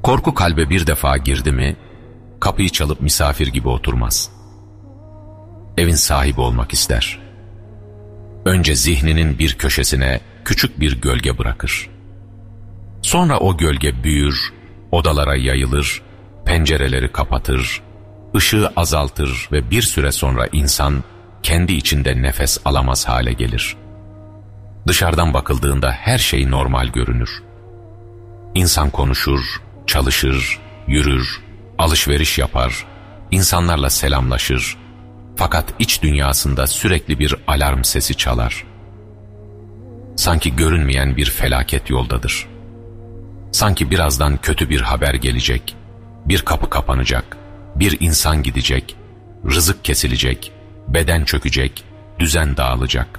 Korku kalbe bir defa girdi mi, kapıyı çalıp misafir gibi oturmaz. Evin sahibi olmak ister. Önce zihninin bir köşesine küçük bir gölge bırakır. Sonra o gölge büyür, odalara yayılır, pencereleri kapatır, ışığı azaltır ve bir süre sonra insan kendi içinde nefes alamaz hale gelir. Dışarıdan bakıldığında her şey normal görünür. İnsan konuşur, çalışır, yürür, alışveriş yapar, insanlarla selamlaşır. Fakat iç dünyasında sürekli bir alarm sesi çalar. Sanki görünmeyen bir felaket yoldadır. Sanki birazdan kötü bir haber gelecek, bir kapı kapanacak, bir insan gidecek, rızık kesilecek, beden çökecek, düzen dağılacak.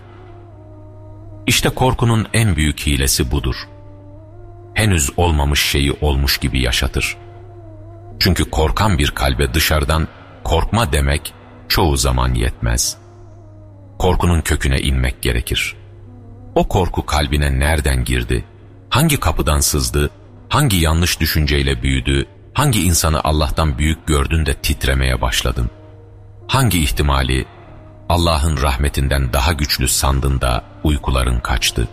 İşte korkunun en büyük hilesi budur. Henüz olmamış şeyi olmuş gibi yaşatır. Çünkü korkan bir kalbe dışarıdan korkma demek çoğu zaman yetmez. Korkunun köküne inmek gerekir. O korku kalbine nereden girdi? Hangi kapıdan sızdı? Hangi yanlış düşünceyle büyüdü? Hangi insanı Allah'tan büyük gördün de titremeye başladın? Hangi ihtimali Allah'ın rahmetinden daha güçlü sandın da uykuların kaçtı?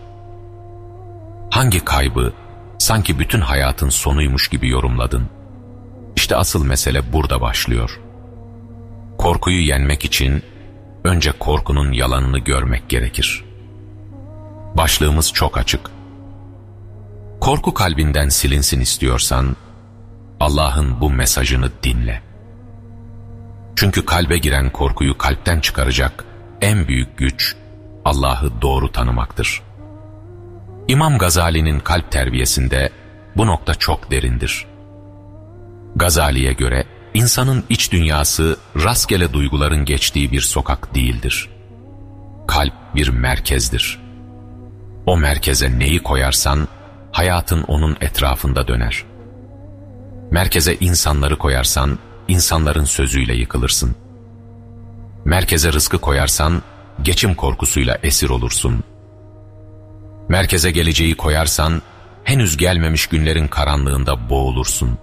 Hangi kaybı sanki bütün hayatın sonuymuş gibi yorumladın? İşte asıl mesele burada başlıyor. Korkuyu yenmek için önce korkunun yalanını görmek gerekir. Başlığımız çok açık. Korku kalbinden silinsin istiyorsan Allah'ın bu mesajını dinle. Çünkü kalbe giren korkuyu kalpten çıkaracak en büyük güç Allah'ı doğru tanımaktır. İmam Gazali'nin kalp terbiyesinde bu nokta çok derindir. Gazali'ye göre insanın iç dünyası rastgele duyguların geçtiği bir sokak değildir. Kalp bir merkezdir. O merkeze neyi koyarsan hayatın onun etrafında döner. Merkeze insanları koyarsan insanların sözüyle yıkılırsın. Merkeze rızkı koyarsan geçim korkusuyla esir olursun. Merkeze geleceği koyarsan henüz gelmemiş günlerin karanlığında boğulursun.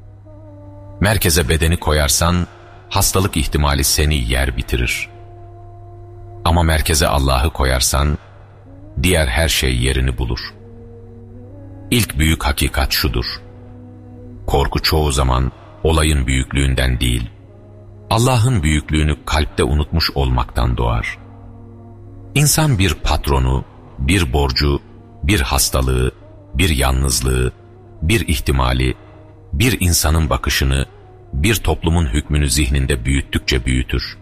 Merkeze bedeni koyarsan hastalık ihtimali seni yer bitirir. Ama merkeze Allah'ı koyarsan diğer her şey yerini bulur. İlk büyük hakikat şudur: korku çoğu zaman olayın büyüklüğünden değil, Allah'ın büyüklüğünü kalpte unutmuş olmaktan doğar. İnsan bir patronu, bir borcu, bir hastalığı, bir yalnızlığı, bir ihtimali, bir insanın bakışını, bir toplumun hükmünü zihninde büyüttükçe büyütür.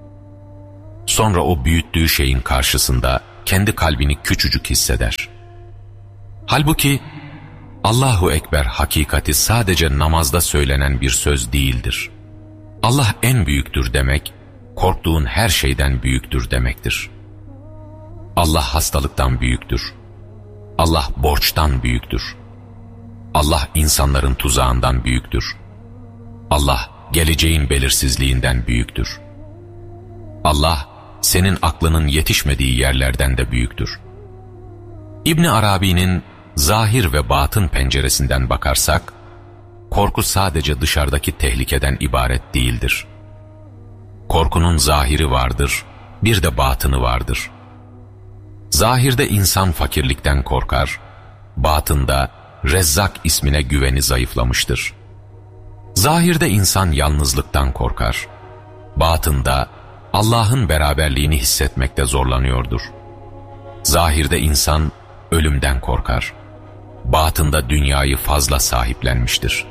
Sonra o büyüttüğü şeyin karşısında kendi kalbini küçücük hisseder. Halbuki Allahu Ekber hakikati sadece namazda söylenen bir söz değildir. Allah en büyüktür demek, korktuğun her şeyden büyüktür demektir. Allah hastalıktan büyüktür. Allah borçtan büyüktür. Allah insanların tuzağından büyüktür. Allah geleceğin belirsizliğinden büyüktür. Allah senin aklının yetişmediği yerlerden de büyüktür. İbn Arabi'nin zahir ve batın penceresinden bakarsak, korku sadece dışarıdaki tehlikeden ibaret değildir. Korkunun zahiri vardır, bir de batını vardır. Zahirde insan fakirlikten korkar, batında Rezzak ismine güveni zayıflamıştır. Zahirde insan yalnızlıktan korkar, batında Allah'ın beraberliğini hissetmekte zorlanıyordur. Zahirde insan ölümden korkar, batında dünyayı fazla sahiplenmiştir.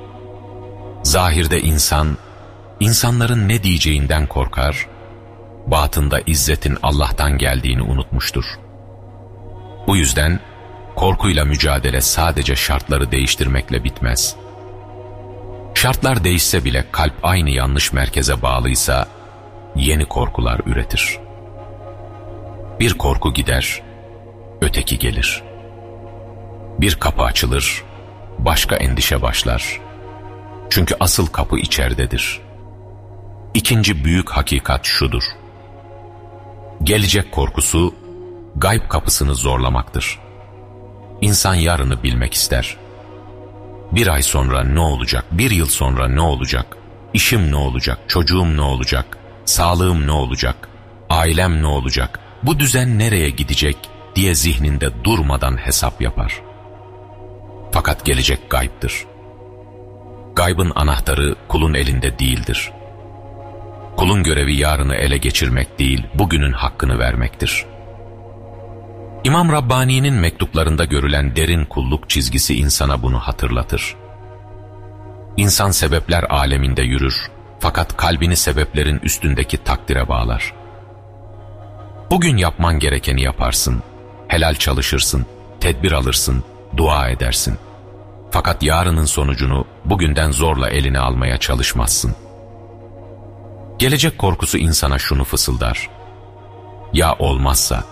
Zahirde insan, insanların ne diyeceğinden korkar, batında izzetin Allah'tan geldiğini unutmuştur. Bu yüzden korkuyla mücadele sadece şartları değiştirmekle bitmez. Şartlar değişse bile kalp aynı yanlış merkeze bağlıysa yeni korkular üretir. Bir korku gider, öteki gelir. Bir kapı açılır, başka endişe başlar. Çünkü asıl kapı içeridedir. İkinci büyük hakikat şudur: gelecek korkusu gayb kapısını zorlamaktır. İnsan yarını bilmek ister. Bir ay sonra ne olacak, bir yıl sonra ne olacak, işim ne olacak, çocuğum ne olacak, sağlığım ne olacak, ailem ne olacak, bu düzen nereye gidecek diye zihninde durmadan hesap yapar. Fakat gelecek gaybdır. Gaybın anahtarı kulun elinde değildir. Kulun görevi yarını ele geçirmek değil, bugünün hakkını vermektir. İmam Rabbani'nin mektuplarında görülen derin kulluk çizgisi insana bunu hatırlatır. İnsan sebepler aleminde yürür, fakat kalbini sebeplerin üstündeki takdire bağlar. Bugün yapman gerekeni yaparsın, helal çalışırsın, tedbir alırsın, dua edersin. Fakat yarının sonucunu bugünden zorla eline almaya çalışmazsın. Gelecek korkusu insana şunu fısıldar: ya olmazsa?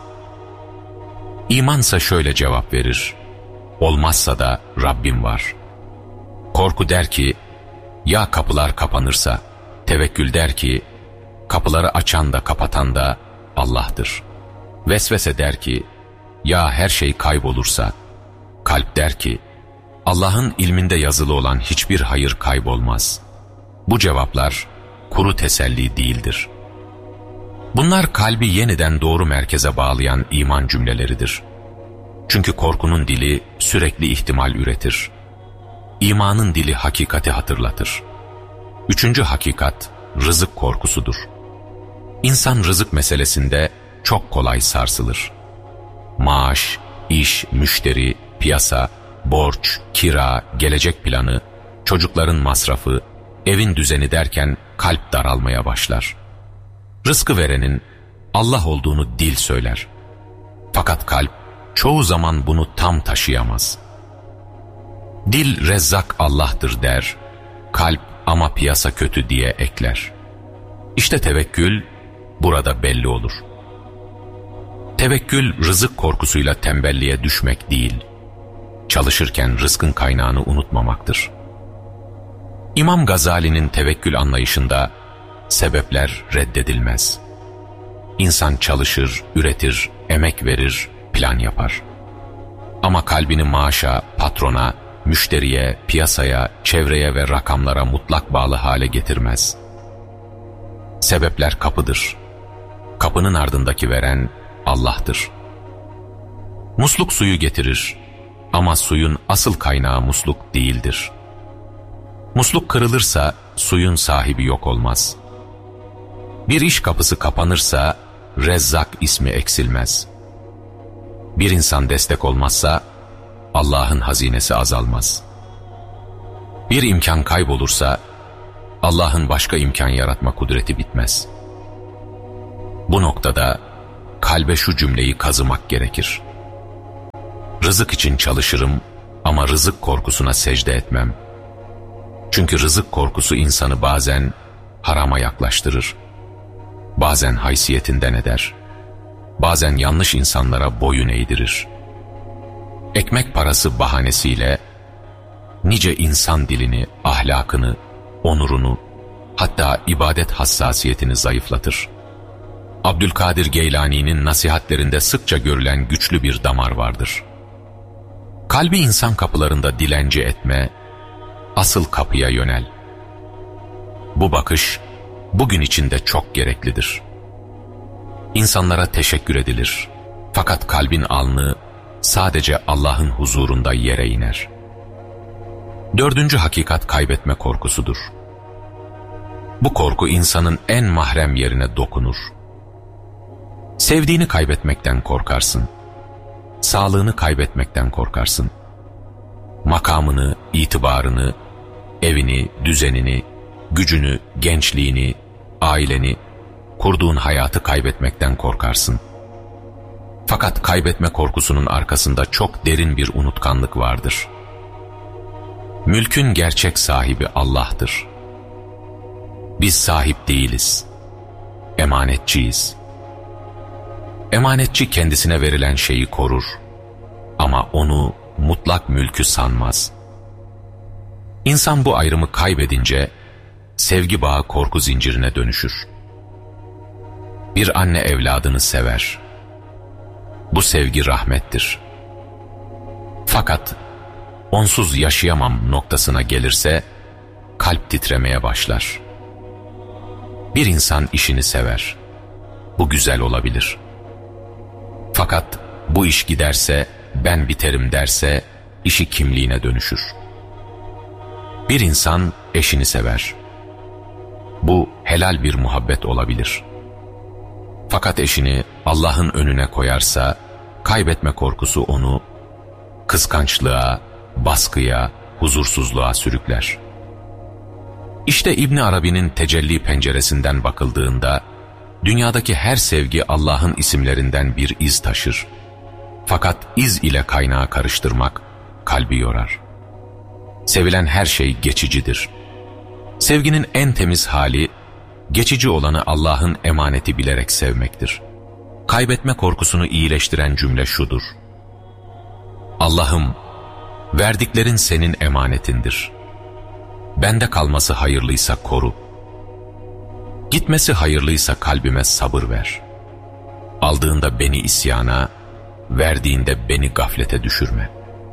İmansa şöyle cevap verir: olmazsa da Rabbim var. Korku der ki, ya kapılar kapanırsa? Tevekkül der ki, kapıları açan da kapatan da Allah'tır. Vesvese der ki, ya her şey kaybolursa? Kalp der ki, Allah'ın ilminde yazılı olan hiçbir hayır kaybolmaz. Bu cevaplar kuru teselli değildir. Bunlar kalbi yeniden doğru merkeze bağlayan iman cümleleridir. Çünkü korkunun dili sürekli ihtimal üretir. İmanın dili hakikati hatırlatır. Üçüncü hakikat rızık korkusudur. İnsan rızık meselesinde çok kolay sarsılır. Maaş, iş, müşteri, piyasa, borç, kira, gelecek planı, çocukların masrafı, evin düzeni derken kalp daralmaya başlar. Rızkı verenin Allah olduğunu dil söyler. Fakat kalp çoğu zaman bunu tam taşıyamaz. Dil Rezzak Allah'tır der, kalp ama piyasa kötü diye ekler. İşte tevekkül burada belli olur. Tevekkül rızık korkusuyla tembelliğe düşmek değil, çalışırken rızkın kaynağını unutmamaktır. İmam Gazali'nin tevekkül anlayışında sebepler reddedilmez. İnsan çalışır, üretir, emek verir, plan yapar. Ama kalbini maaşa, patrona, müşteriye, piyasaya, çevreye ve rakamlara mutlak bağlı hale getirmez. Sebepler kapıdır. Kapının ardındaki veren Allah'tır. Musluk suyu getirir ama suyun asıl kaynağı musluk değildir. Musluk kırılırsa suyun sahibi yok olmaz. Bir iş kapısı kapanırsa Rezzak ismi eksilmez. Bir insan destek olmazsa Allah'ın hazinesi azalmaz. Bir imkan kaybolursa Allah'ın başka imkan yaratma kudreti bitmez. Bu noktada kalbe şu cümleyi kazımak gerekir: rızık için çalışırım ama rızık korkusuna secde etmem. Çünkü rızık korkusu insanı bazen harama yaklaştırır, bazen haysiyetinden eder, bazen yanlış insanlara boyun eğdirir. Ekmek parası bahanesiyle nice insan dilini, ahlakını, onurunu, hatta ibadet hassasiyetini zayıflatır. Abdülkadir Geylani'nin nasihatlerinde sıkça görülen güçlü bir damar vardır. Kalbi insan kapılarında dilenci etme, asıl kapıya yönel. Bu bakış bugün içinde çok gereklidir. İnsanlara teşekkür edilir. Fakat kalbin alnı sadece Allah'ın huzurunda yere iner. Dördüncü hakikat kaybetme korkusudur. Bu korku insanın en mahrem yerine dokunur. Sevdiğini kaybetmekten korkarsın. Sağlığını kaybetmekten korkarsın. Makamını, itibarını, evini, düzenini, gücünü, gençliğini, aileni, kurduğun hayatı kaybetmekten korkarsın. Fakat kaybetme korkusunun arkasında çok derin bir unutkanlık vardır. Mülkün gerçek sahibi Allah'tır. Biz sahip değiliz. Emanetçiyiz. Emanetçi kendisine verilen şeyi korur ama onu mutlak mülkü sanmaz. İnsan bu ayrımı kaybedince sevgi bağı korku zincirine dönüşür. Bir anne evladını sever. Bu sevgi rahmettir. Fakat onsuz yaşayamam noktasına gelirse, kalp titremeye başlar. Bir insan işini sever. Bu güzel olabilir. Fakat bu iş giderse, ben biterim derse, işi kimliğine dönüşür. Bir insan eşini sever. Bu helal bir muhabbet olabilir. Fakat eşini Allah'ın önüne koyarsa, kaybetme korkusu onu kıskançlığa, baskıya, huzursuzluğa sürükler. İşte İbn Arabi'nin tecelli penceresinden bakıldığında, dünyadaki her sevgi Allah'ın isimlerinden bir iz taşır. Fakat iz ile kaynağı karıştırmak kalbi yorar. Sevilen her şey geçicidir. Sevginin en temiz hali, geçici olanı Allah'ın emaneti bilerek sevmektir. Kaybetme korkusunu iyileştiren cümle şudur: Allah'ım, verdiklerin senin emanetindir. Bende kalması hayırlıysa koru. Gitmesi hayırlıysa kalbime sabır ver. Aldığında beni isyana, verdiğinde beni gaflete düşürme.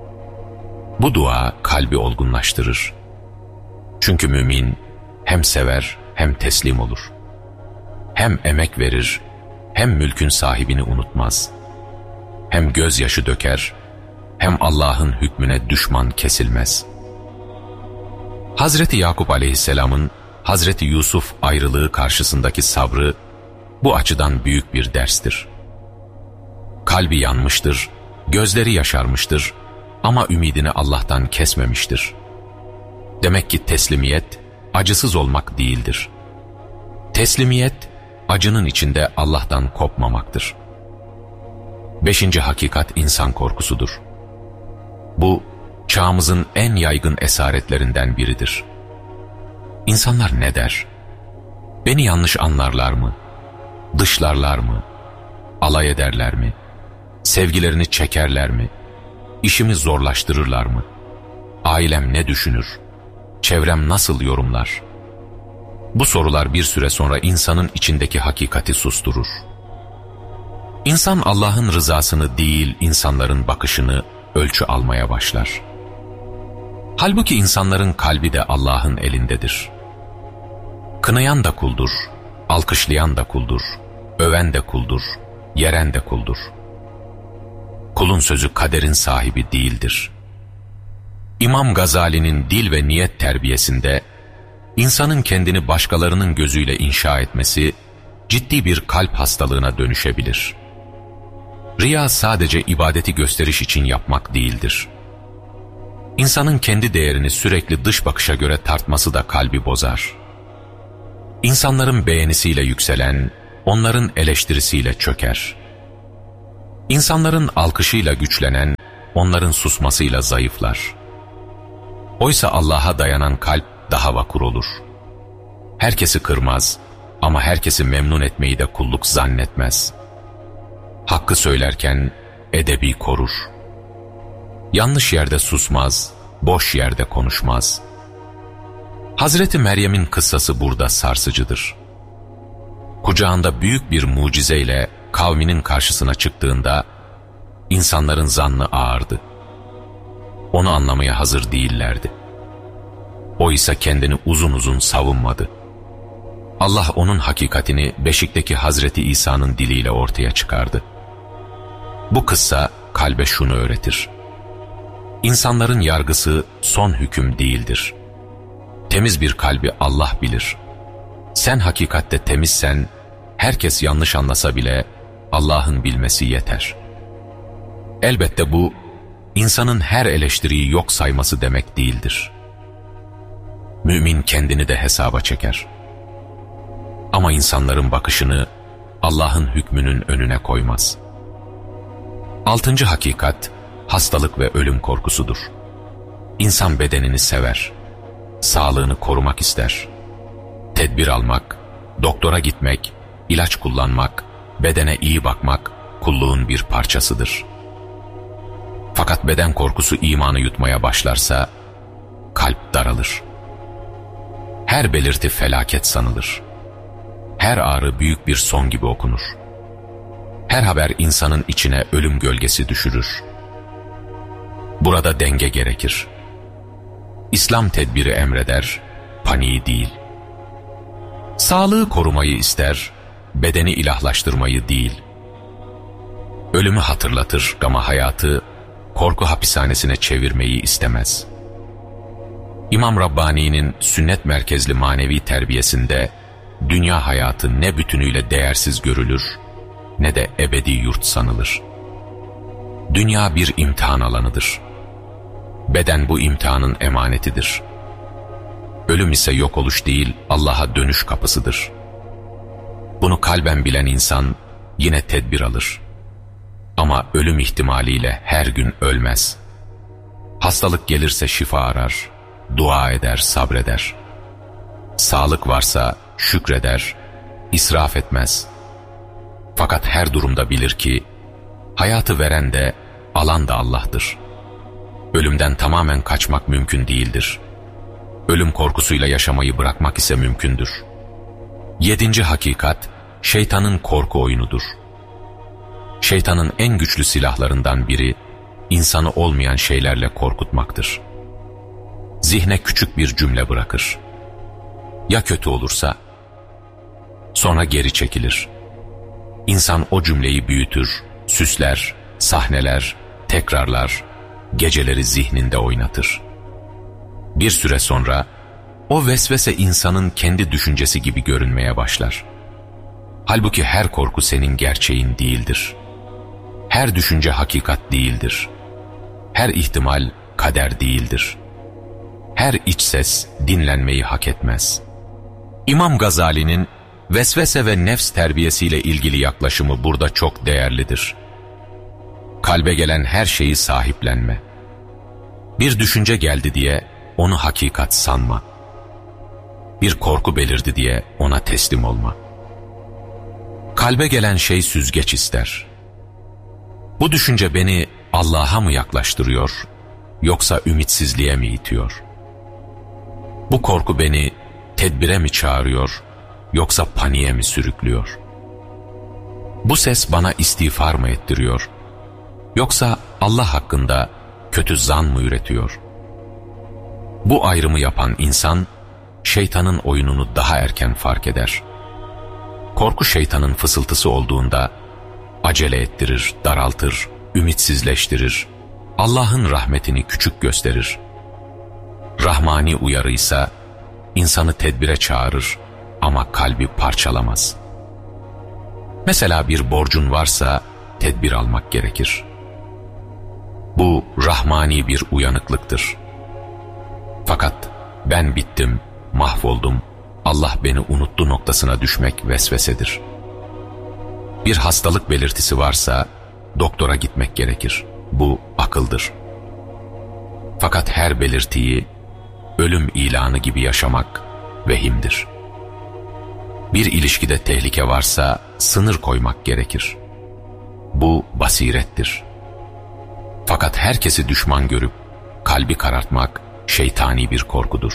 Bu dua kalbi olgunlaştırır. Çünkü mümin hem sever hem teslim olur. Hem emek verir, hem mülkün sahibini unutmaz. Hem gözyaşı döker, hem Allah'ın hükmüne düşman kesilmez. Hazreti Yakup aleyhisselamın Hazreti Yusuf ayrılığı karşısındaki sabrı bu açıdan büyük bir derstir. Kalbi yanmıştır, gözleri yaşarmıştır ama ümidini Allah'tan kesmemiştir. Demek ki teslimiyet acısız olmak değildir. Teslimiyet acının içinde Allah'tan kopmamaktır. 5. hakikat insan korkusudur. Bu çağımızın en yaygın esaretlerinden biridir. İnsanlar ne der? Beni yanlış anlarlar mı? Dışlarlar mı? Alay ederler mi? Sevgilerini çekerler mi? İşimi zorlaştırırlar mı? Ailem ne düşünür? Çevrem nasıl yorumlar? Bu sorular bir süre sonra insanın içindeki hakikati susturur. İnsan Allah'ın rızasını değil, insanların bakışını ölçü almaya başlar. Halbuki insanların kalbi de Allah'ın elindedir. Kınayan da kuldur, alkışlayan da kuldur, öven de kuldur, yeren de kuldur. Kulun sözü kaderin sahibi değildir. İmam Gazali'nin dil ve niyet terbiyesinde, insanın kendini başkalarının gözüyle inşa etmesi, ciddi bir kalp hastalığına dönüşebilir. Riya sadece ibadeti gösteriş için yapmak değildir. İnsanın kendi değerini sürekli dış bakışa göre tartması da kalbi bozar. İnsanların beğenisiyle yükselen, onların eleştirisiyle çöker. İnsanların alkışıyla güçlenen, onların susmasıyla zayıflar. Oysa Allah'a dayanan kalp daha vakur olur. Herkesi kırmaz ama herkesi memnun etmeyi de kulluk zannetmez. Hakkı söylerken edebi korur. Yanlış yerde susmaz, boş yerde konuşmaz. Hazreti Meryem'in kıssası burada sarsıcıdır. Kucağında büyük bir mucizeyle kavminin karşısına çıktığında insanların zannı ağırdı. Onu anlamaya hazır değillerdi. O ise kendini uzun uzun savunmadı. Allah onun hakikatini beşikteki Hazreti İsa'nın diliyle ortaya çıkardı. Bu kıssa kalbe şunu öğretir: İnsanların yargısı son hüküm değildir. Temiz bir kalbi Allah bilir. Sen hakikatte temizsen, herkes yanlış anlasa bile Allah'ın bilmesi yeter. Elbette bu, insanın her eleştiriyi yok sayması demek değildir. Mümin kendini de hesaba çeker. Ama insanların bakışını Allah'ın hükmünün önüne koymaz. 6. hakikat, hastalık ve ölüm korkusudur. İnsan bedenini sever, sağlığını korumak ister. Tedbir almak, doktora gitmek, ilaç kullanmak, bedene iyi bakmak kulluğun bir parçasıdır. Fakat beden korkusu imanı yutmaya başlarsa kalp daralır. Her belirti felaket sanılır. Her ağrı büyük bir son gibi okunur. Her haber insanın içine ölüm gölgesi düşürür. Burada denge gerekir. İslam tedbiri emreder, paniği değil. Sağlığı korumayı ister, bedeni ilahlaştırmayı değil. Ölümü hatırlatır ama hayatı korku hapishanesine çevirmeyi istemez. İmam Rabbani'nin sünnet merkezli manevi terbiyesinde dünya hayatı ne bütünüyle değersiz görülür ne de ebedi yurt sanılır. Dünya bir imtihan alanıdır. Beden bu imtihanın emanetidir. Ölüm ise yok oluş değil, Allah'a dönüş kapısıdır. Bunu kalben bilen insan yine tedbir alır. Ama ölüm ihtimaliyle her gün ölmez. Hastalık gelirse şifa arar, dua eder, sabreder. Sağlık varsa şükreder, israf etmez. Fakat her durumda bilir ki, hayatı veren de, alan da Allah'tır. Ölümden tamamen kaçmak mümkün değildir. Ölüm korkusuyla yaşamayı bırakmak ise mümkündür. 7. hakikat, şeytanın korku oyunudur. Şeytanın en güçlü silahlarından biri, insanı olmayan şeylerle korkutmaktır. Zihne küçük bir cümle bırakır. Ya kötü olursa? Sonra geri çekilir. İnsan o cümleyi büyütür, süsler, sahneler, tekrarlar, geceleri zihninde oynatır. Bir süre sonra o vesvese insanın kendi düşüncesi gibi görünmeye başlar. Halbuki her korku senin gerçeğin değildir. Her düşünce hakikat değildir. Her ihtimal kader değildir. Her iç ses dinlenmeyi hak etmez. İmam Gazali'nin vesvese ve nefs terbiyesiyle ilgili yaklaşımı burada çok değerlidir. Kalbe gelen her şeyi sahiplenme. Bir düşünce geldi diye onu hakikat sanma. Bir korku belirdi diye ona teslim olma. Kalbe gelen şey süzgeç ister. Bu düşünce beni Allah'a mı yaklaştırıyor, yoksa ümitsizliğe mi itiyor? Bu korku beni tedbire mi çağırıyor, yoksa paniğe mi sürüklüyor? Bu ses bana istiğfar mı ettiriyor, yoksa Allah hakkında kötü zan mı üretiyor? Bu ayrımı yapan insan, şeytanın oyununu daha erken fark eder. Korku şeytanın fısıltısı olduğunda, acele ettirir, daraltır, ümitsizleştirir, Allah'ın rahmetini küçük gösterir. Rahmani uyarıysa, insanı tedbire çağırır ama kalbi parçalamaz. Mesela bir borcun varsa, tedbir almak gerekir. Bu rahmani bir uyanıklıktır. Fakat ben bittim, mahvoldum, Allah beni unuttu noktasına düşmek vesvesedir. Bir hastalık belirtisi varsa doktora gitmek gerekir. Bu akıldır. Fakat her belirtiyi ölüm ilanı gibi yaşamak vehimdir. Bir ilişkide tehlike varsa sınır koymak gerekir. Bu basirettir. Fakat herkesi düşman görüp kalbi karartmak şeytani bir korkudur.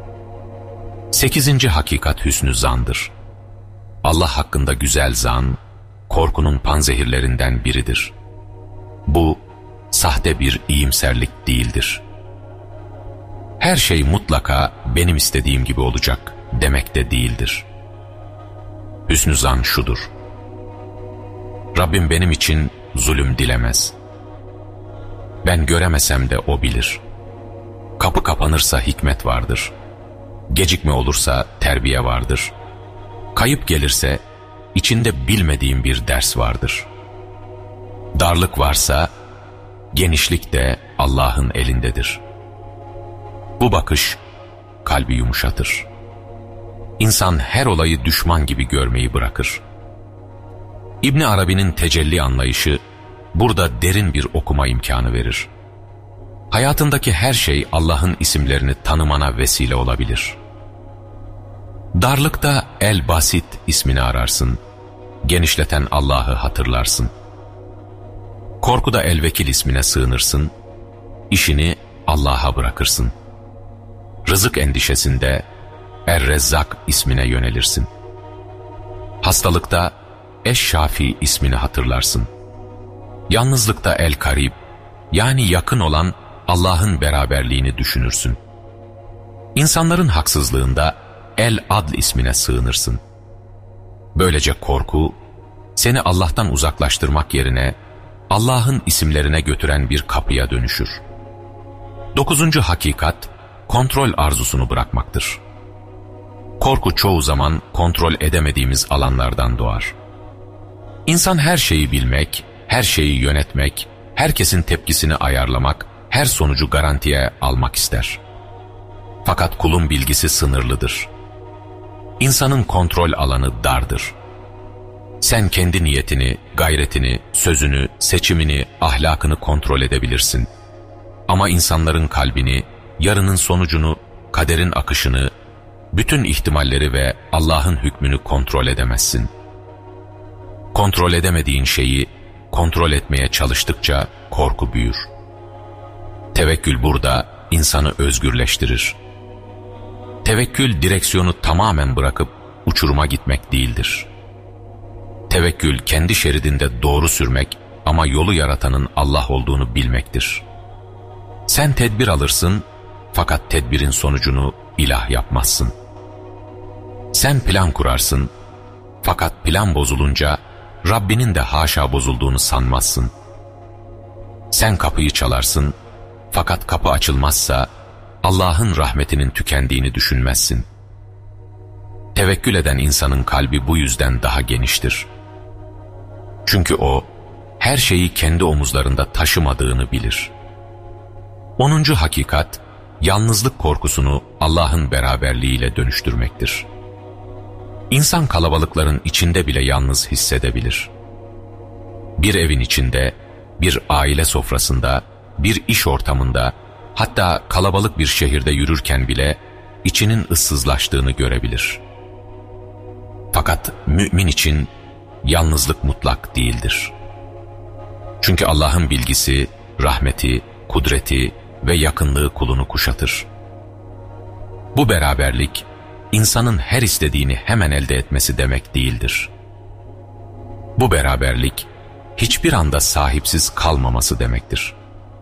8. hakikat hüsnü zandır. Allah hakkında güzel zan, korkunun panzehirlerinden biridir. Bu, sahte bir iyimserlik değildir. Her şey mutlaka benim istediğim gibi olacak demek de değildir. Hüsnü zan şudur: Rabbim benim için zulüm dilemez. Ben göremesem de O bilir. Kapı kapanırsa hikmet vardır. Gecikme olursa terbiye vardır. Kayıp gelirse içinde bilmediğim bir ders vardır. Darlık varsa genişlik de Allah'ın elindedir. Bu bakış kalbi yumuşatır. İnsan her olayı düşman gibi görmeyi bırakır. İbn Arabi'nin tecelli anlayışı burada derin bir okuma imkanı verir. Hayatındaki her şey Allah'ın isimlerini tanımana vesile olabilir. Darlıkta El-Basit ismini ararsın, genişleten Allah'ı hatırlarsın. Korkuda El-Vekil ismine sığınırsın, işini Allah'a bırakırsın. Rızık endişesinde Er-Rezzak ismine yönelirsin. Hastalıkta Eş-Şafi ismini hatırlarsın. Yalnızlıkta El-Karib, yani yakın olan Allah'ın beraberliğini düşünürsün. İnsanların haksızlığında El-Adl ismine sığınırsın. Böylece korku, seni Allah'tan uzaklaştırmak yerine Allah'ın isimlerine götüren bir kapıya dönüşür. 9. hakikat, kontrol arzusunu bırakmaktır. Korku çoğu zaman kontrol edemediğimiz alanlardan doğar. İnsan her şeyi bilmek, her şeyi yönetmek, herkesin tepkisini ayarlamak, her sonucu garantiye almak ister. Fakat kulun bilgisi sınırlıdır. İnsanın kontrol alanı dardır. Sen kendi niyetini, gayretini, sözünü, seçimini, ahlakını kontrol edebilirsin. Ama insanların kalbini, yarının sonucunu, kaderin akışını, bütün ihtimalleri ve Allah'ın hükmünü kontrol edemezsin. Kontrol edemediğin şeyi kontrol etmeye çalıştıkça korku büyür. Tevekkül burada insanı özgürleştirir. Tevekkül direksiyonu tamamen bırakıp uçuruma gitmek değildir. Tevekkül kendi şeridinde doğru sürmek ama yolu yaratanın Allah olduğunu bilmektir. Sen tedbir alırsın fakat tedbirin sonucunu ilah yapmazsın. Sen plan kurarsın fakat plan bozulunca Rabbinin de haşa bozulduğunu sanmazsın. Sen kapıyı çalarsın fakat kapı açılmazsa Allah'ın rahmetinin tükendiğini düşünmezsin. Tevekkül eden insanın kalbi bu yüzden daha geniştir. Çünkü o her şeyi kendi omuzlarında taşımadığını bilir. 10. hakikat, yalnızlık korkusunu Allah'ın beraberliğiyle dönüştürmektir. İnsan kalabalıkların içinde bile yalnız hissedebilir. Bir evin içinde, bir aile sofrasında, bir iş ortamında, hatta kalabalık bir şehirde yürürken bile içinin ıssızlaştığını görebilir. Fakat mümin için yalnızlık mutlak değildir. Çünkü Allah'ın bilgisi, rahmeti, kudreti ve yakınlığı kulunu kuşatır. Bu beraberlik, insanın her istediğini hemen elde etmesi demek değildir. Bu beraberlik, hiçbir anda sahipsiz kalmaması demektir.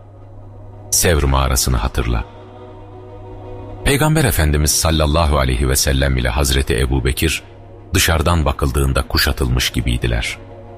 Sevr mağarasını hatırla. Peygamber Efendimiz sallallahu aleyhi ve sellem ile Hazreti Ebubekir, dışarıdan bakıldığında kuşatılmış gibiydiler.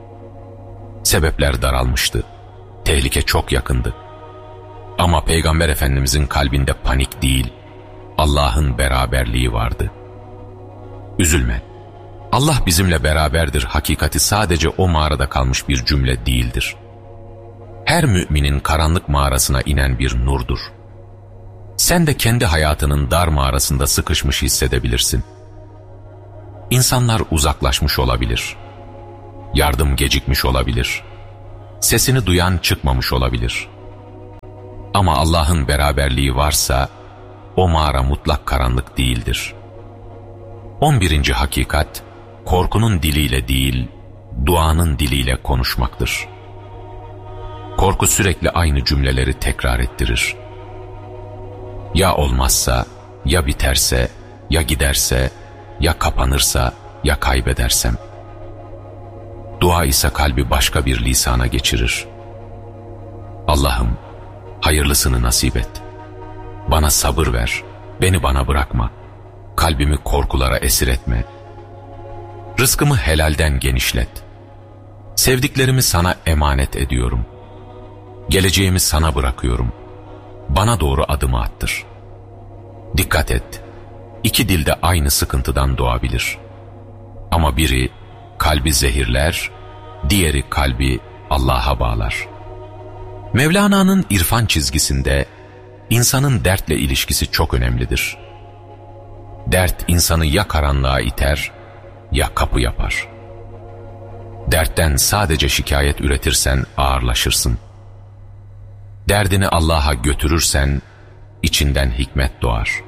Sebepler daralmıştı. Tehlike çok yakındı. Ama Peygamber Efendimizin kalbinde panik değil, Allah'ın beraberliği vardı. Üzülme. Allah bizimle beraberdir hakikati sadece o mağarada kalmış bir cümle değildir. Her müminin karanlık mağarasına inen bir nurdur. Sen de kendi hayatının dar mağarasında sıkışmış hissedebilirsin. İnsanlar uzaklaşmış olabilir. Yardım gecikmiş olabilir. Sesini duyan çıkmamış olabilir. Ama Allah'ın beraberliği varsa o mağara mutlak karanlık değildir. 11. hakikat, korkunun diliyle değil, duanın diliyle konuşmaktır. Korku sürekli aynı cümleleri tekrar ettirir. Ya olmazsa, ya biterse, ya giderse, ya kapanırsa, ya kaybedersem. Dua ise kalbi başka bir lisana geçirir. Allah'ım, hayırlısını nasip et. Bana sabır ver, beni bana bırakma. Kalbimi korkulara esir etme. Rızkımı helalden genişlet. Sevdiklerimi sana emanet ediyorum. Geleceğimi sana bırakıyorum. Bana doğru adımı attır. Dikkat et, iki dilde aynı sıkıntıdan doğabilir. Ama biri kalbi zehirler, diğeri kalbi Allah'a bağlar. Mevlana'nın irfan çizgisinde insanın dertle ilişkisi çok önemlidir. Dert insanı ya karanlığa iter ya kapı yapar. Dertten sadece şikayet üretirsen ağırlaşırsın. Derdini Allah'a götürürsen içinden hikmet doğar.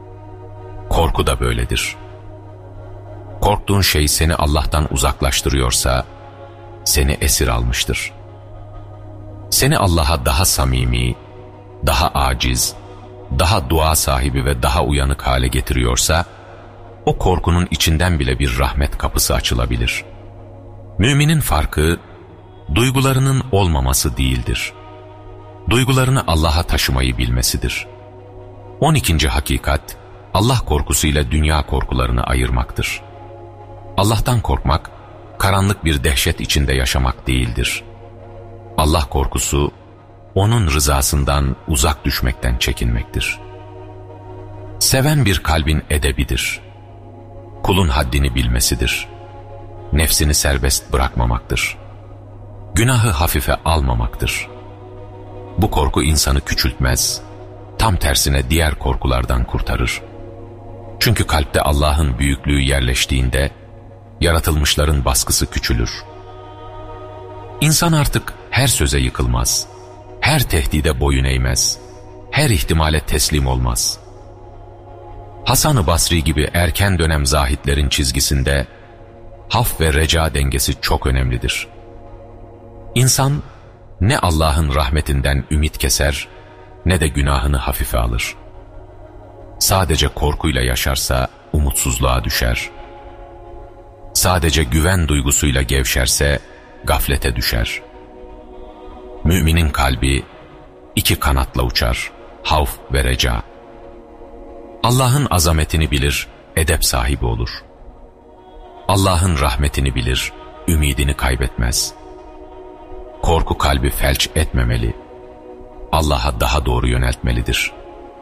Korku da böyledir. Korktuğun şey seni Allah'tan uzaklaştırıyorsa seni esir almıştır. Seni Allah'a daha samimi, daha aciz, daha dua sahibi ve daha uyanık hale getiriyorsa o korkunun içinden bile bir rahmet kapısı açılabilir. Müminin farkı duygularının olmaması değildir. duygularını Allah'a taşımayı bilmesidir. 12. hakikat, Allah korkusuyla dünya korkularını ayırmaktır. Allah'tan korkmak, karanlık bir dehşet içinde yaşamak değildir. Allah korkusu, onun rızasından uzak düşmekten çekinmektir. Seven bir kalbin edebidir. Kulun haddini bilmesidir. Nefsini serbest bırakmamaktır. Günahı hafife almamaktır. Bu korku insanı küçültmez, tam tersine diğer korkulardan kurtarır. Çünkü kalpte Allah'ın büyüklüğü yerleştiğinde, yaratılmışların baskısı küçülür. İnsan artık her söze yıkılmaz, her tehdide boyun eğmez, her ihtimale teslim olmaz. Hasan-ı Basri gibi erken dönem zahitlerin çizgisinde, haf ve reca dengesi çok önemlidir. İnsan, ne Allah'ın rahmetinden ümit keser, ne de günahını hafife alır. Sadece korkuyla yaşarsa umutsuzluğa düşer. Sadece güven duygusuyla gevşerse gaflete düşer. Müminin kalbi iki kanatla uçar, havf ve reca. Allah'ın azametini bilir, edep sahibi olur. Allah'ın rahmetini bilir, ümidini kaybetmez. Korku kalbi felç etmemeli, Allah'a daha doğru yöneltmelidir.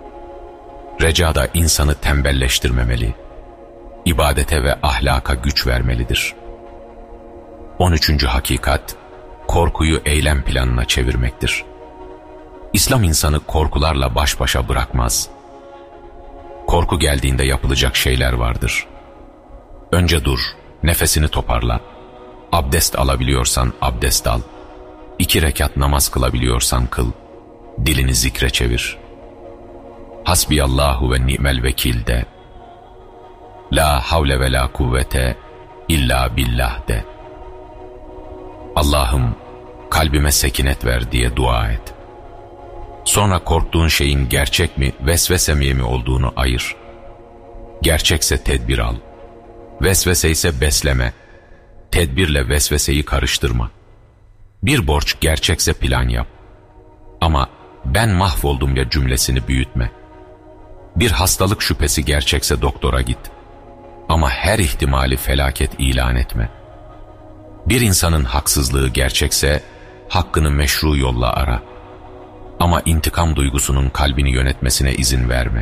Reca da insanı tembelleştirmemeli, ibadete ve ahlaka güç vermelidir. 13. hakikat, korkuyu eylem planına çevirmektir. İslam insanı korkularla baş başa bırakmaz. Korku geldiğinde yapılacak şeyler vardır. Önce dur, nefesini toparla. Abdest alabiliyorsan abdest al. 2 rekat namaz kılabiliyorsan kıl. Dilini zikre çevir. Hasbiyallahu ve ni'mel vekil de. La havle ve la kuvvete illa billah de. Allah'ım kalbime sekinet ver diye dua et. Sonra korktuğun şeyin gerçek mi, vesvese mi olduğunu ayır. Gerçekse tedbir al. Vesvese ise besleme. Tedbirle vesveseyi karıştırma. Bir borç gerçekse plan yap. Ama ben mahvoldum ya cümlesini büyütme. Bir hastalık şüphesi gerçekse doktora git. Ama her ihtimali felaket ilan etme. Bir insanın haksızlığı gerçekse hakkını meşru yolla ara. Ama intikam duygusunun kalbini yönetmesine izin verme.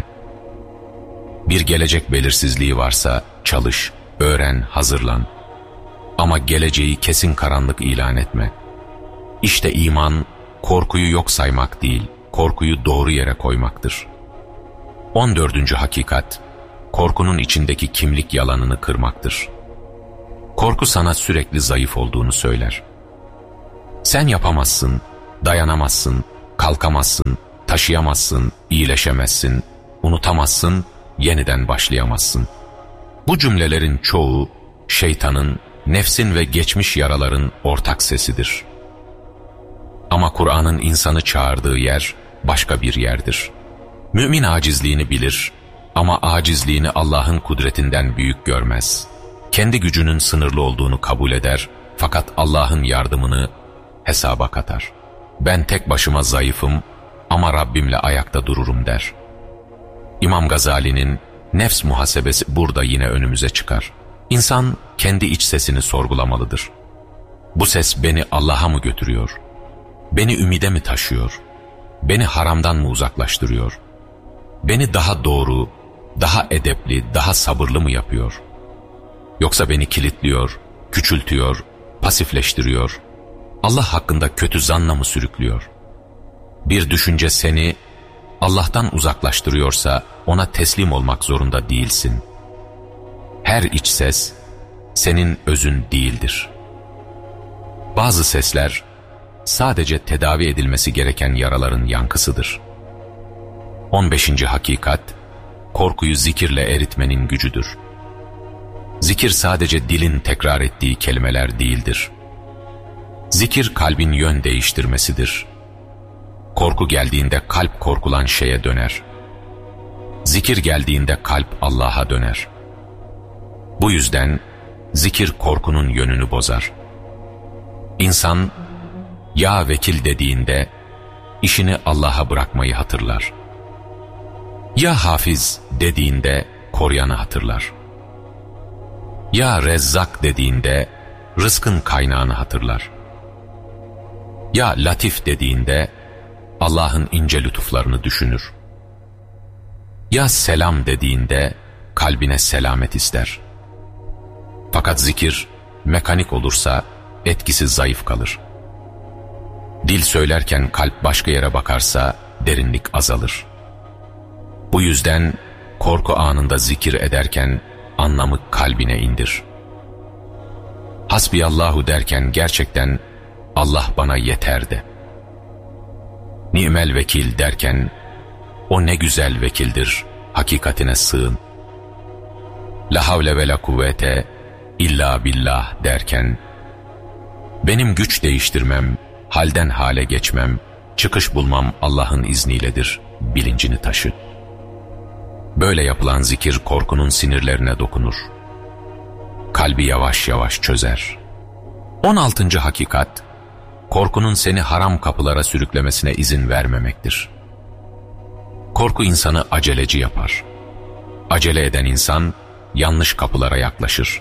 Bir gelecek belirsizliği varsa çalış, öğren, hazırlan. Ama geleceği kesin karanlık ilan etme. İşte iman, korkuyu yok saymak değil, korkuyu doğru yere koymaktır. 14. hakikat, korkunun içindeki kimlik yalanını kırmaktır. Korku sana sürekli zayıf olduğunu söyler. Sen yapamazsın, dayanamazsın, kalkamazsın, taşıyamazsın, iyileşemezsin, unutamazsın, yeniden başlayamazsın. Bu cümlelerin çoğu, şeytanın, nefsin ve geçmiş yaraların ortak sesidir. Ama Kur'an'ın insanı çağırdığı yer başka bir yerdir. Mümin acizliğini bilir ama acizliğini Allah'ın kudretinden büyük görmez. Kendi gücünün sınırlı olduğunu kabul eder fakat Allah'ın yardımını hesaba katar. Ben tek başıma zayıfım ama Rabbimle ayakta dururum der. İmam Gazali'nin nefs muhasebesi burada yine önümüze çıkar. İnsan kendi iç sesini sorgulamalıdır. Bu ses beni Allah'a mı götürüyor? Beni ümide mi taşıyor? Beni haramdan mı uzaklaştırıyor? Beni daha doğru, daha edepli, daha sabırlı mı yapıyor? Yoksa beni kilitliyor, küçültüyor, pasifleştiriyor, Allah hakkında kötü zanla mı sürüklüyor? Bir düşünce seni Allah'tan uzaklaştırıyorsa ona teslim olmak zorunda değilsin. Her iç ses senin özün değildir. Bazı sesler sadece tedavi edilmesi gereken yaraların yankısıdır. 15. hakikat, korkuyu zikirle eritmenin gücüdür. Zikir sadece dilin tekrar ettiği kelimeler değildir. Zikir kalbin yön değiştirmesidir. Korku geldiğinde kalp korkulan şeye döner. Zikir geldiğinde kalp Allah'a döner. Bu yüzden zikir korkunun yönünü bozar. İnsan ya vekil dediğinde işini Allah'a bırakmayı hatırlar. Ya Hafiz dediğinde koruyanı hatırlar. Ya Rezzak dediğinde rızkın kaynağını hatırlar. Ya Latif dediğinde Allah'ın ince lütuflarını düşünür. Ya Selam dediğinde kalbine selamet ister. Fakat zikir mekanik olursa etkisi zayıf kalır. Dil söylerken kalp başka yere bakarsa derinlik azalır. Bu yüzden korku anında zikir ederken anlamı kalbine indir. Hasbiyallahu derken gerçekten Allah bana yeter de. Ni'mel vekil derken o ne güzel vekildir, hakikatine sığın. La havle ve la kuvvete illa billah derken benim güç değiştirmem, halden hale geçmem, çıkış bulmam Allah'ın izniyledir bilincini taşı. Böyle yapılan zikir korkunun sinirlerine dokunur. Kalbi yavaş yavaş çözer. 16. hakikat, korkunun seni haram kapılara sürüklemesine izin vermemektir. Korku insanı aceleci yapar. Acele eden insan yanlış kapılara yaklaşır.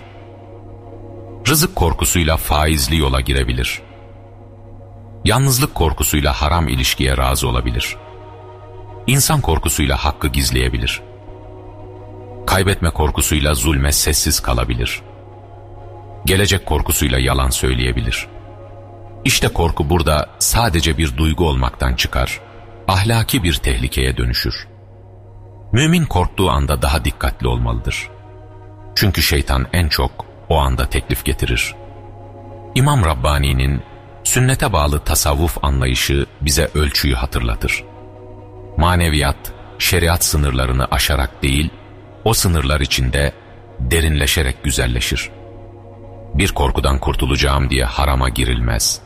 Rızık korkusuyla faizli yola girebilir. Yalnızlık korkusuyla haram ilişkiye razı olabilir. İnsan korkusuyla hakkı gizleyebilir. Kaybetme korkusuyla zulme sessiz kalabilir. Gelecek korkusuyla yalan söyleyebilir. İşte korku burada sadece bir duygu olmaktan çıkar, ahlaki bir tehlikeye dönüşür. Mümin korktuğu anda daha dikkatli olmalıdır. Çünkü şeytan en çok o anda teklif getirir. İmam Rabbani'nin sünnete bağlı tasavvuf anlayışı bize ölçüyü hatırlatır. Maneviyat, şeriat sınırlarını aşarak değil, o sınırlar içinde derinleşerek güzelleşir. Bir korkudan kurtulacağım diye harama girilmez.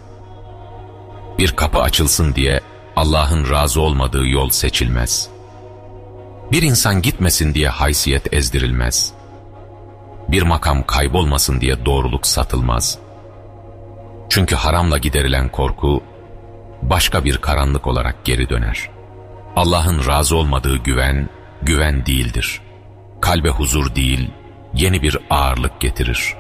Bir kapı açılsın diye Allah'ın razı olmadığı yol seçilmez. Bir insan gitmesin diye haysiyet ezdirilmez. Bir makam kaybolmasın diye doğruluk satılmaz. Çünkü haramla giderilen korku başka bir karanlık olarak geri döner. Allah'ın razı olmadığı güven, güven değildir. Kalbe huzur değil, yeni bir ağırlık getirir.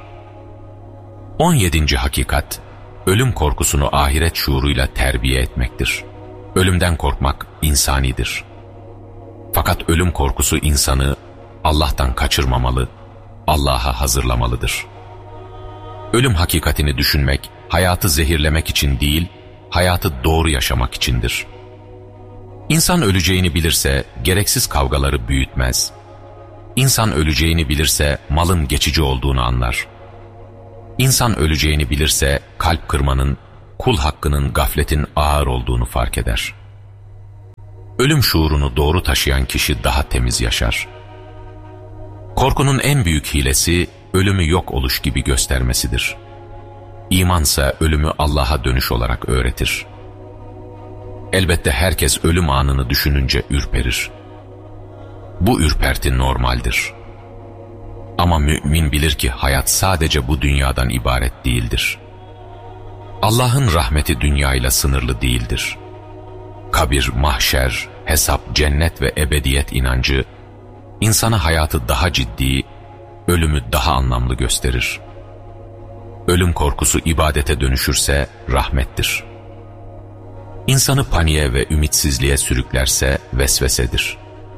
17. hakikat, ölüm korkusunu ahiret şuuruyla terbiye etmektir. Ölümden korkmak insanidir. Fakat ölüm korkusu insanı Allah'tan kaçırmamalı, Allah'a hazırlamalıdır. Ölüm hakikatini düşünmek, hayatı zehirlemek için değil, hayatı doğru yaşamak içindir. İnsan öleceğini bilirse gereksiz kavgaları büyütmez. İnsan öleceğini bilirse malın geçici olduğunu anlar. İnsan öleceğini bilirse kalp kırmanın, kul hakkının, gafletin ağır olduğunu fark eder. Ölüm şuurunu doğru taşıyan kişi daha temiz yaşar. Korkunun en büyük hilesi ölümü yok oluş gibi göstermesidir. İmansa ölümü Allah'a dönüş olarak öğretir. Elbette herkes ölüm anını düşününce ürperir. Bu ürperti normaldir. Ama mümin bilir ki hayat sadece bu dünyadan ibaret değildir. Allah'ın rahmeti dünyayla sınırlı değildir. Kabir, mahşer, hesap, cennet ve ebediyet inancı insana hayatı daha ciddi, ölümü daha anlamlı gösterir. Ölüm korkusu ibadete dönüşürse rahmettir. İnsanı paniğe ve ümitsizliğe sürüklerse vesvesedir.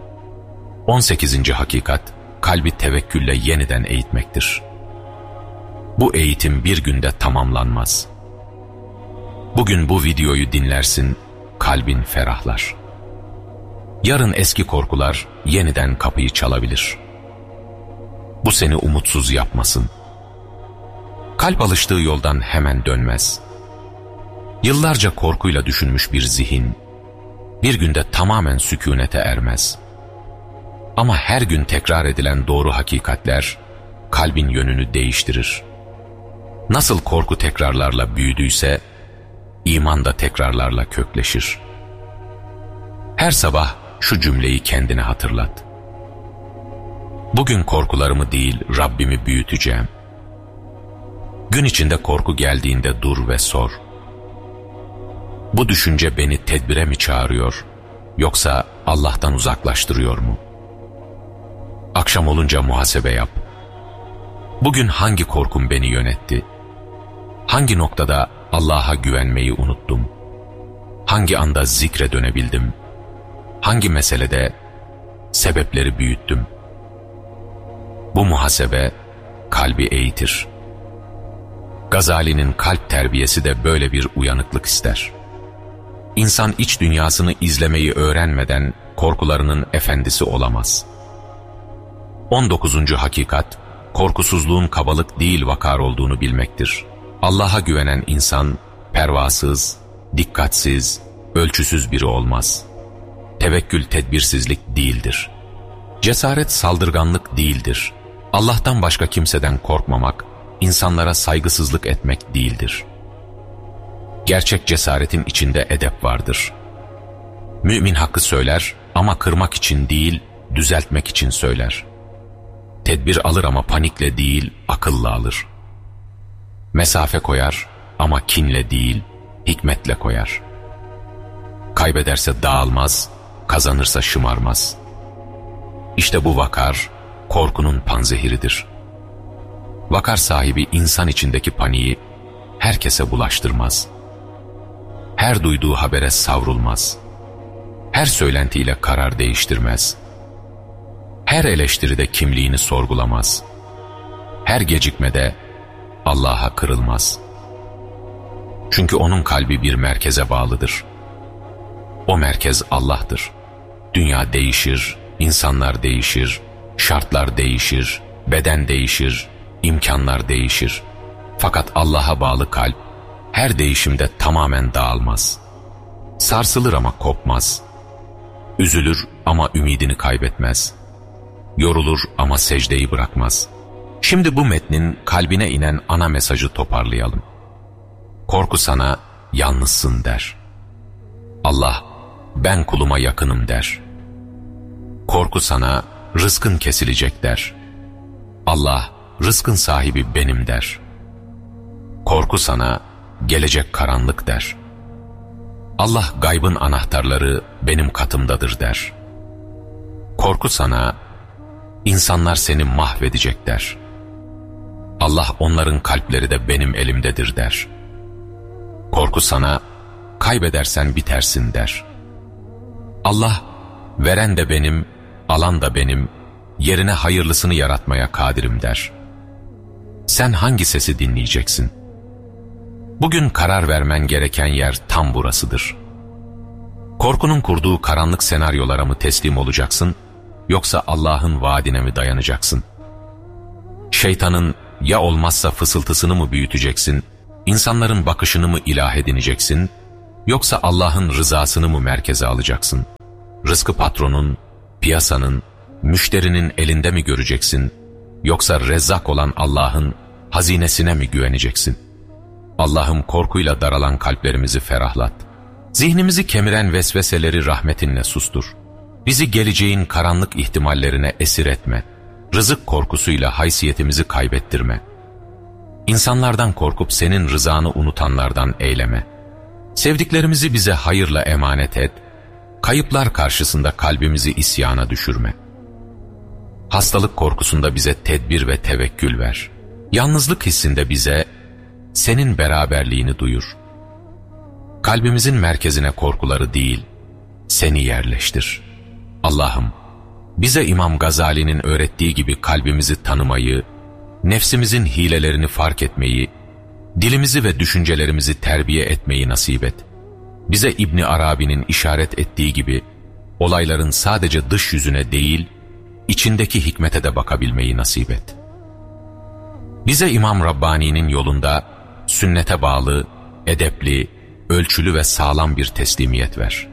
18. hakikat, kalbi tevekkülle yeniden eğitmektir. Bu eğitim bir günde tamamlanmaz. Bugün bu videoyu dinlersin, kalbin ferahlar. Yarın eski korkular yeniden kapıyı çalabilir. Bu seni umutsuz yapmasın. Kalp alıştığı yoldan hemen dönmez. Yıllarca korkuyla düşünmüş bir zihin, bir günde tamamen sükûnete ermez. Ama her gün tekrar edilen doğru hakikatler, kalbin yönünü değiştirir. Nasıl korku tekrarlarla büyüdüyse, iman da tekrarlarla kökleşir. Her sabah şu cümleyi kendine hatırlat. Bugün korkularımı değil, Rabbimi büyüteceğim. Gün içinde korku geldiğinde dur ve sor. Bu düşünce beni tedbire mi çağırıyor, yoksa Allah'tan uzaklaştırıyor mu? Akşam olunca muhasebe yap. Bugün hangi korkum beni yönetti? Hangi noktada Allah'a güvenmeyi unuttum? Hangi anda zikre dönebildim? Hangi meselede sebepleri büyüttüm? Bu muhasebe kalbi eğitir. Gazali'nin kalp terbiyesi de böyle bir uyanıklık ister. İnsan iç dünyasını izlemeyi öğrenmeden korkularının efendisi olamaz. 19. hakikat, korkusuzluğun kabalık değil vakar olduğunu bilmektir. Allah'a güvenen insan, pervasız, dikkatsiz, ölçüsüz biri olmaz. Tevekkül tedbirsizlik değildir. Cesaret saldırganlık değildir. Allah'tan başka kimseden korkmamak, insanlara saygısızlık etmek değildir. Gerçek cesaretin içinde edep vardır. Mümin hakkı söyler ama kırmak için değil, düzeltmek için söyler. Tedbir alır ama panikle değil, akılla alır. Mesafe koyar ama kinle değil, hikmetle koyar. Kaybederse dağılmaz, kazanırsa şımarmaz. İşte bu vakar, korkunun panzehiridir. Vakar sahibi insan içindeki paniği herkese bulaştırmaz. Her duyduğu habere savrulmaz. Her söylentiyle karar değiştirmez. Her eleştiride kimliğini sorgulamaz. Her gecikmede Allah'a kırılmaz. Çünkü onun kalbi bir merkeze bağlıdır. O merkez Allah'tır. Dünya değişir, insanlar değişir, şartlar değişir, beden değişir, imkanlar değişir. Fakat Allah'a bağlı kalp her değişimde tamamen dağılmaz. Sarsılır ama kopmaz. Üzülür ama ümidini kaybetmez. Yorulur ama secdeyi bırakmaz. Şimdi bu metnin kalbine inen ana mesajı toparlayalım. Korku sana yalnızsın der. Allah, ben kuluma yakınım der. Korku sana rızkın kesilecek der. Allah, rızkın sahibi benim der. Korku sana gelecek karanlık der. Allah, gaybın anahtarları benim katımdadır der. Korku sana insanlar seni mahvedecek der. Allah, onların kalpleri de benim elimdedir der. Korku sana kaybedersen bitersin der. Allah, veren de benim, alan da benim, yerine hayırlısını yaratmaya kadirim der. Sen hangi sesi dinleyeceksin? Bugün karar vermen gereken yer tam burasıdır. Korkunun kurduğu karanlık senaryolara mı teslim olacaksın, yoksa Allah'ın vaadine mi dayanacaksın? Şeytanın ya olmazsa fısıltısını mı büyüteceksin, insanların bakışını mı ilah edineceksin, yoksa Allah'ın rızasını mı merkeze alacaksın? Rızkı patronun, piyasanın, müşterinin elinde mi göreceksin, yoksa Rezzak olan Allah'ın hazinesine mi güveneceksin? Allah'ım, korkuyla daralan kalplerimizi ferahlat. Zihnimizi kemiren vesveseleri rahmetinle sustur. Bizi geleceğin karanlık ihtimallerine esir etme. Rızık korkusuyla haysiyetimizi kaybettirme. İnsanlardan korkup senin rızanı unutanlardan eyleme. Sevdiklerimizi bize hayırla emanet et. Kayıplar karşısında kalbimizi isyana düşürme. Hastalık korkusunda bize tedbir ve tevekkül ver. Yalnızlık hissinde bize senin beraberliğini duyur. Kalbimizin merkezine korkuları değil, seni yerleştir. Allah'ım, bize İmam Gazali'nin öğrettiği gibi kalbimizi tanımayı, nefsimizin hilelerini fark etmeyi, dilimizi ve düşüncelerimizi terbiye etmeyi nasip et. Bize İbni Arabi'nin işaret ettiği gibi, olayların sadece dış yüzüne değil, içindeki hikmete de bakabilmeyi nasip et. Bize İmam Rabbani'nin yolunda sünnete bağlı, edepli, ölçülü ve sağlam bir teslimiyet ver.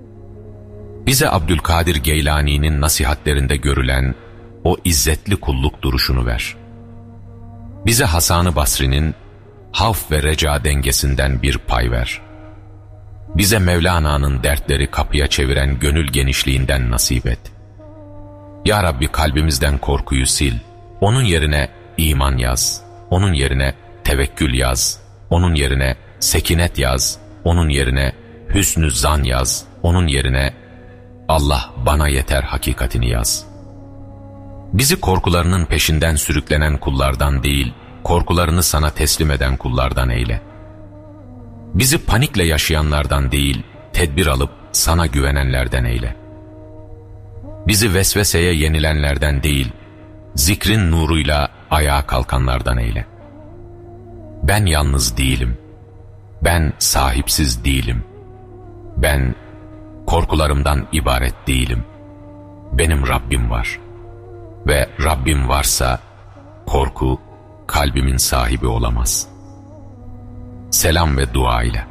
Bize Abdülkadir Geylani'nin nasihatlerinde görülen o izzetli kulluk duruşunu ver. Bize Hasan-ı Basri'nin havf ve reca dengesinden bir pay ver. Bize Mevlana'nın dertleri kapıya çeviren gönül genişliğinden nasip et. Ya Rabbi, kalbimizden korkuyu sil, onun yerine iman yaz, onun yerine tevekkül yaz, onun yerine sekinet yaz, onun yerine hüsnü zan yaz, onun yerine Allah bana yeter hakikatini yaz. Bizi korkularının peşinden sürüklenen kullardan değil, korkularını sana teslim eden kullardan eyle. Bizi panikle yaşayanlardan değil, tedbir alıp sana güvenenlerden eyle. Bizi vesveseye yenilenlerden değil, zikrin nuruyla ayağa kalkanlardan eyle. Ben yalnız değilim, ben sahipsiz değilim, ben korkularımdan ibaret değilim. Benim Rabbim var ve Rabbim varsa korku kalbimin sahibi olamaz. Selam ve dua ile.